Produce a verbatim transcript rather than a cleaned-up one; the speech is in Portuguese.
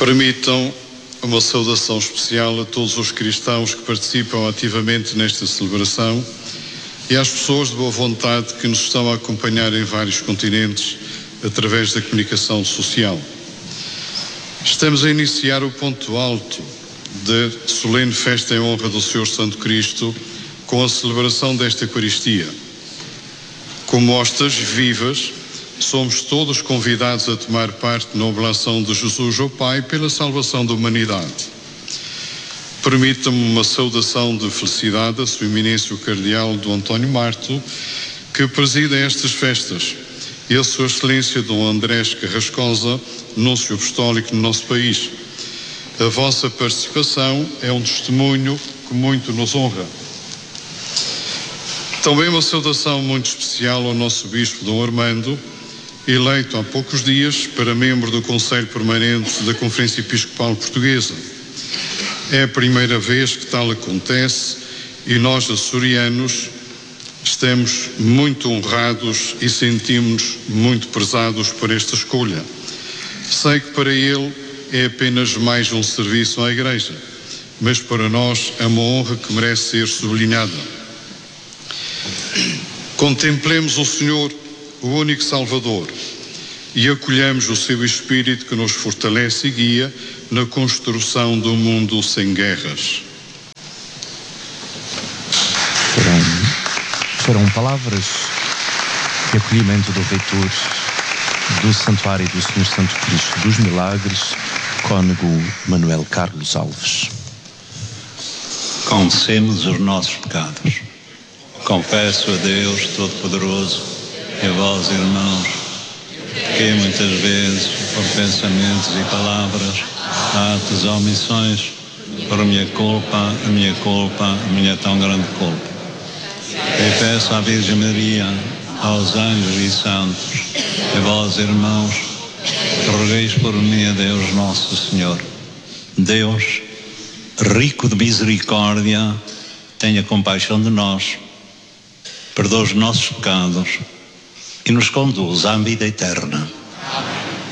Permitam uma saudação especial a todos os cristãos que participam ativamente nesta celebração e às pessoas de boa vontade que nos estão a acompanhar em vários continentes através da comunicação social. Estamos a iniciar o ponto alto da solene festa em honra do Senhor Santo Cristo com a celebração desta Eucaristia. Como hostas vivas, somos todos convidados a tomar parte na oblação de Jesus ao Pai pela salvação da humanidade. Permita-me uma saudação de felicidade a Sua Eminência o Cardeal Dom António Marto, que preside estas festas, e a Sua Excelência Dom Andrés Carrascosa, Núncio Apostólico no nosso país. A vossa participação é um testemunho que muito nos honra. Também uma saudação muito especial ao nosso Bispo Dom Armando, eleito há poucos dias para membro do Conselho Permanente da Conferência Episcopal Portuguesa. É a primeira vez que tal acontece e nós, açorianos, estamos muito honrados e sentimos-nos muito prezados por esta escolha. Sei que para ele é apenas mais um serviço à Igreja, mas para nós é uma honra que merece ser sublinhada. Contemplemos o Senhor, o único Salvador, e acolhamos o seu Espírito que nos fortalece e guia na construção do mundo sem guerras. Foram, foram palavras de acolhimento do reitor do Santuário do Senhor Santo Cristo dos Milagres, cônego Manuel Carlos Alves. Confessemos os nossos pecados. Confesso a Deus Todo-Poderoso e a vós, irmãos, que muitas vezes, por pensamentos e palavras, atos ou omissões, por minha culpa, a minha culpa, a minha tão grande culpa. E peço à Virgem Maria, aos anjos e santos, e a vós, irmãos, que rogueis por mim a Deus Nosso Senhor. Deus, rico de misericórdia, tenha compaixão de nós, perdoa os nossos pecados e nos conduz à vida eterna.